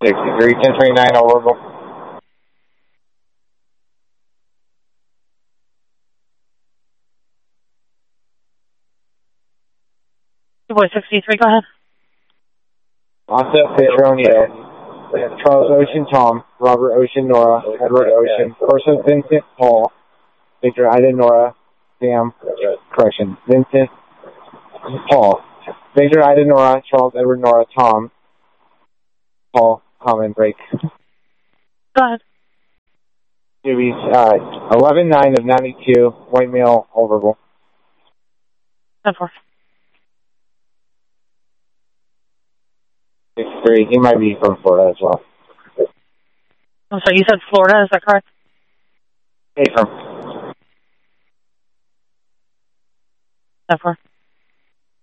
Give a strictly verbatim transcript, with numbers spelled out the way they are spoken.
sixty-three, ten twenty-nine, over. Boy, sixty-three, go ahead. Onset Fisher O'Neill, Charles Ocean Tom, Robert Ocean Nora, Edward Ocean, Person Vincent Paul, Victor Ida Nora, Sam, correction, Vincent Paul, Victor Ida Nora, Charles Edward Nora, Tom, Paul, common break. Go ahead. Dewey's uh, eleven nine of ninety-two, white male, overable. ten four. six three, he might be from Florida as well. I'm sorry, you said Florida, is that correct? Hey, from. ten four.